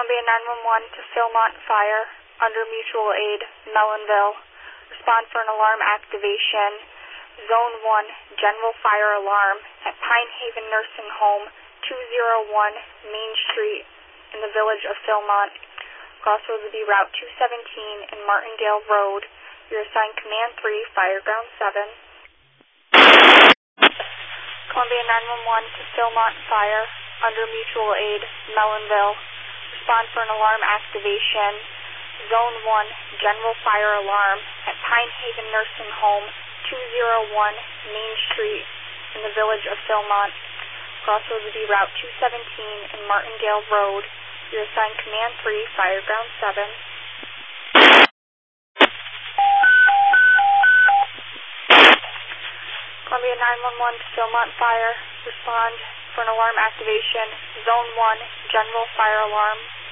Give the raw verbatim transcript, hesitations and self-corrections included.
Columbia nine one one to Philmont Fire, under mutual aid, Mellonville. Respond for an alarm activation. Zone one, general fire alarm at Pine Haven Nursing Home, two oh one Main Street in the village of Philmont. Crossroads will be Route two seventeen and Martindale Road. You're assigned Command three, Fireground seven. Columbia nine one one to Philmont Fire, under mutual aid, Mellonville. Respond for an alarm activation. Zone one, general fire alarm at Pine Haven Nursing Home, two oh one Main Street in the village of Philmont. Crossroads will be Route two seventeen and Martindale Road. You're assigned Command three, Fireground seven. Columbia nine one one to Philmont Fire. Respond for an alarm activation. Zone one, general fire alarm